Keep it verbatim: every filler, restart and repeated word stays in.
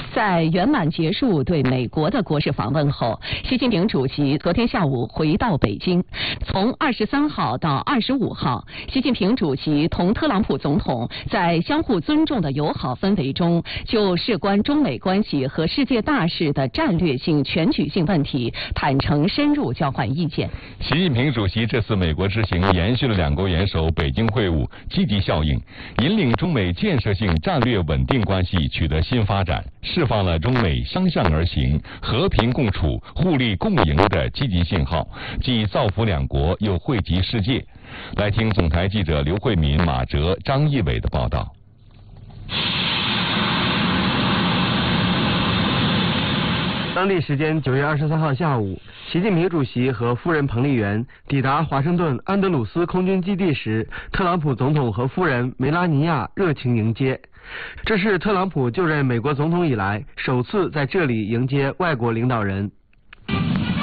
在圆满结束对美国的国事访问后，习近平主席昨天下午回到北京。从二十三号到二十五号，习近平主席同特朗普总统在相互尊重的友好氛围中，就事关中美关系和世界大事的战略性、全局性问题，坦诚深入交换意见。 习近平主席这次美国之行延续了两国元首北京会晤积极效应，引领中美建设性战略稳定关系取得新发展，释放了中美相向而行、和平共处、互利共赢的积极信号，既造福两国，又惠及世界。来听总台记者刘慧敏、马哲、张义伟的报道。 当地时间九月二十三号下午，习近平主席和夫人彭丽媛抵达华盛顿安德鲁斯空军基地时，特朗普总统和夫人梅拉尼亚热情迎接。这是特朗普就任美国总统以来首次在这里迎接外国领导人。